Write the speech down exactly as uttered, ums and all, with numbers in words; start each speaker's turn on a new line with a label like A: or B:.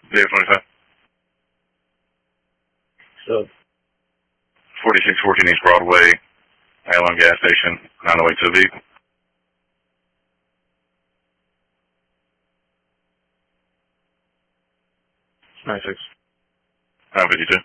A: Dave twenty-five.
B: So,
A: forty-six fourteen East Broadway, Allen gas station, nine oh eight to the beat.
B: ninety-six.
A: nine fifty-two.